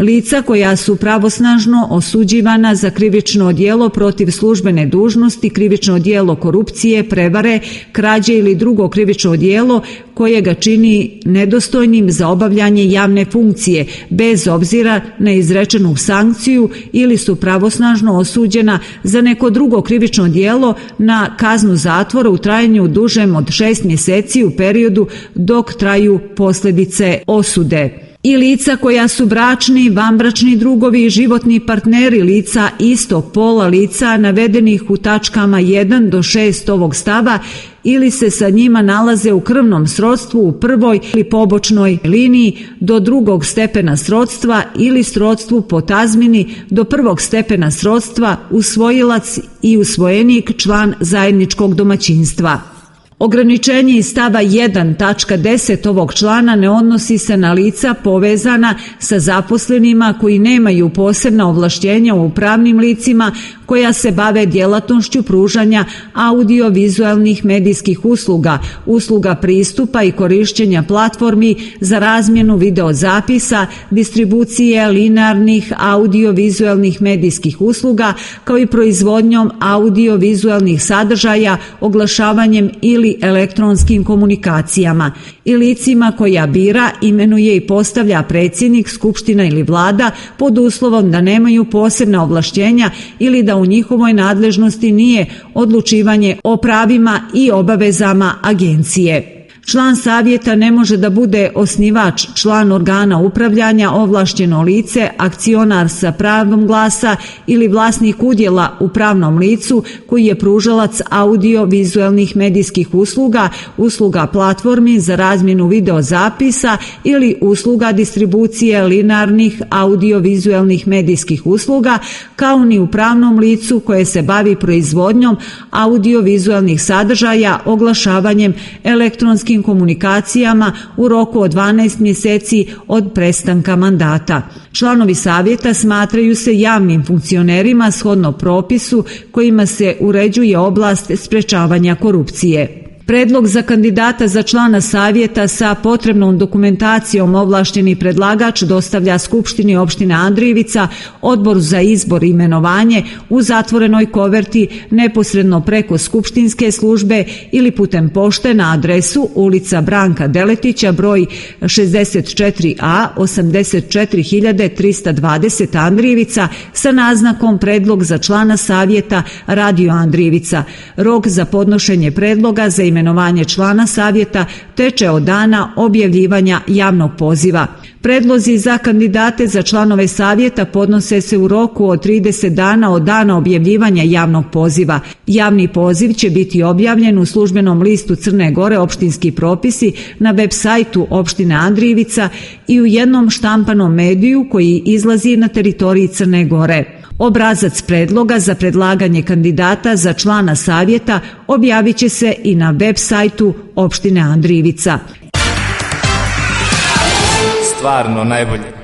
Lica koja su pravosnažno osuđivana za krivično djelo protiv službene dužnosti, krivično djelo korupcije, prevare, krađe ili drugo krivično djelo koje ga čini nedostojnim za obavljanje javne funkcije, bez obzira na izrečenu sankciju, ili su pravosnažno osuđena za neko drugo krivično djelo na kaznu zatvora u trajanju dužem od 6 mjeseci u periodu dok traju posljedice osude. I lica koja su bračni, vanbračni drugovi i životni partneri lica istog pola, lica navedenih u tačkama 1 do 6 ovog stava ili se sa njima nalaze u krvnom srodstvu u prvoj ili pobočnoj liniji do drugog stepena srodstva ili srodstvu po tazmini do prvog stepena srodstva, usvojilac i usvojenik, član zajedničkog domaćinstva. Ograničenje iz stava 1 tačka 10 ovog člana ne odnosi se na lica povezana sa zaposlenima koji nemaju posebna ovlaštenja u pravnim licima koja se bave djelatnošću pružanja audio-vizualnih medijskih usluga, usluga pristupa i korišćenja platformi za razmjenu videozapisa, distribucije linearnih audio-vizualnih medijskih usluga, kao i proizvodnjom audio-vizualnih sadržaja, oglašavanjem ili elektronskim komunikacijama, i licima koja bira, imenuje i postavlja predsjednik, skupština ili vlada pod uslovom da nemaju posebna ovlaštenja ili da u njihovoj nadležnosti nije odlučivanje o pravima i obavezama agencije. Član savjeta ne može da bude osnivač, član organa upravljanja, ovlašćeno lice, akcionar sa pravom glasa ili vlasnik udjela u pravnom licu koji je pružalac audio-vizualnih medijskih usluga, usluga platformi za razmjenu videozapisa ili usluga distribucije linearnih audio-vizualnih medijskih usluga, kao ni u pravnom licu koje se bavi proizvodnjom audio-vizualnih sadržaja, oglašavanjem, elektronskim komunikacijama u roku od 12 mjeseci od prestanka mandata. Članovi savjeta smatraju se javnim funkcionerima shodno propisu kojima se uređuje oblast sprečavanja korupcije. Predlog za kandidata za člana savjeta sa potrebnom dokumentacijom ovlašteni predlagač dostavlja Skupštini opštine Andrijevica, Odboru za izbor i imenovanje u zatvorenoj koverti neposredno preko skupštinske službe ili putem pošte na adresu ulica Branka Deletića, broj 64A, 84.320 Andrijevica, sa naznakom predlog za člana savjeta Radio Andrijevica. Rok za podnošenje predloga za imenovanje člana savjeta teče od dana objavljivanja javnog poziva. Predlozi za kandidate za članove savjeta podnose se u roku od 30 dana od dana objavljivanja javnog poziva. Javni poziv će biti objavljen u službenom listu Crne Gore opštinski propisi na web sajtu opštine Andrijevica i u jednom štampanom mediju koji izlazi na teritoriji Crne Gore. Obrazac predloga za predlaganje kandidata za člana savjeta objavit će se i na web sajtu opštine Andrijevica. Stvarno najbolje.